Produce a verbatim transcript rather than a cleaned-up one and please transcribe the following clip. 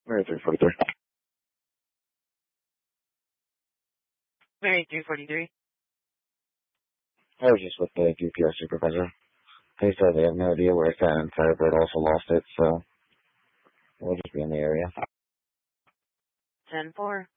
Mary three forty-three. Mary three forty-three. I was just with the D P S supervisor. They said they have no idea where it's at, and Firebird also lost it, so we'll just be in the area. ten four.